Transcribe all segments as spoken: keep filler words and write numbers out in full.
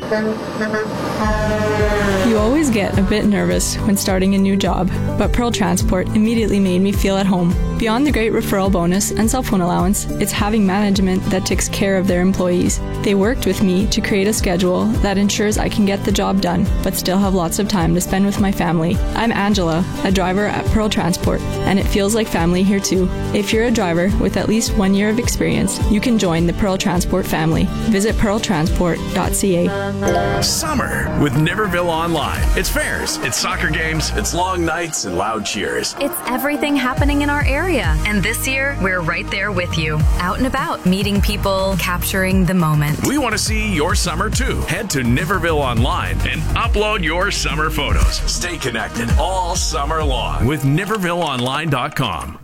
You always get a bit nervous when starting a new job, but Pearl Transport immediately made me feel at home. Beyond the great referral bonus and cell phone allowance, it's having management that takes care of their employees. They worked with me to create a schedule that ensures I can get the job done, but still have lots of time to spend with my family. I'm Angela, a driver at Pearl Transport, and it feels like family here too. If you're a driver with at least one year of experience, you can join the Pearl Transport family. Visit pearl transport dot c a. Summer with Niverville Online. It's fairs, it's soccer games, it's long nights and loud cheers. It's everything happening in our area. And this year, we're right there with you. Out and about, meeting people, capturing the moment. We want to see your summer too. Head to Niverville Online and upload your summer photos. Stay connected all summer long with niverville online dot com.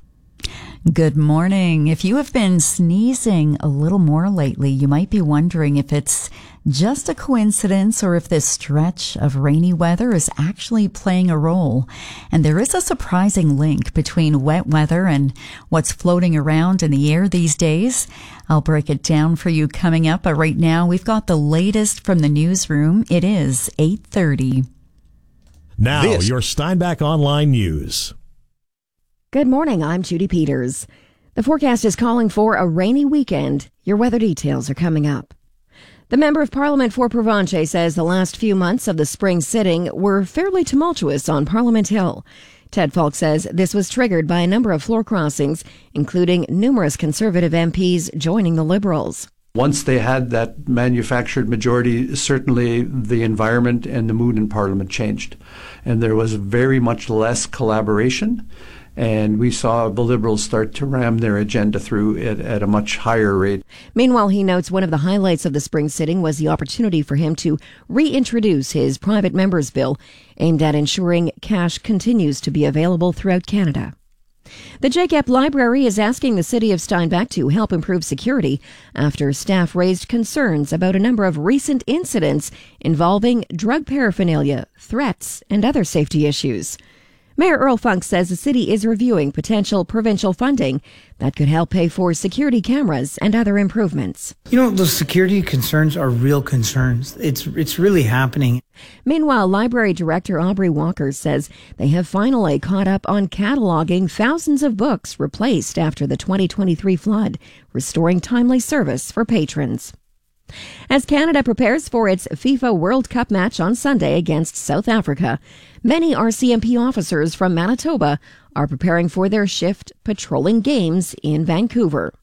Good morning. If you have been sneezing a little more lately, you might be wondering if it's just a coincidence or if this stretch of rainy weather is actually playing a role. And there is a surprising link between wet weather and what's floating around in the air these days. I'll break it down for you coming up, but right now we've got the latest from the newsroom. It is eight thirty. Now, This- your Steinbach Online News. Good morning, I'm Judy Peters. The forecast is calling for a rainy weekend. Your weather details are coming up. The Member of Parliament for Provencher says the last few months of the spring sitting were fairly tumultuous on Parliament Hill. Ted Falk says this was triggered by a number of floor crossings, including numerous Conservative M Ps joining the Liberals. Once they had that manufactured majority, certainly the environment and the mood in Parliament changed. And there was very much less collaboration. And we saw the Liberals start to ram their agenda through it at a much higher rate. Meanwhile, he notes one of the highlights of the spring sitting was the opportunity for him to reintroduce his private members bill aimed at ensuring cash continues to be available throughout Canada. The J C A P Library is asking the City of Steinbach to help improve security after staff raised concerns about a number of recent incidents involving drug paraphernalia, threats, and other safety issues. Mayor Earl Funk says the city is reviewing potential provincial funding that could help pay for security cameras and other improvements. You know, those security concerns are real concerns. It's it's really happening. Meanwhile, Library Director Aubrey Walker says they have finally caught up on cataloging thousands of books replaced after the twenty twenty-three flood, restoring timely service for patrons. As Canada prepares for its FIFA World Cup match on Sunday against South Africa, many R C M P officers from Manitoba are preparing for their shift patrolling games in Vancouver.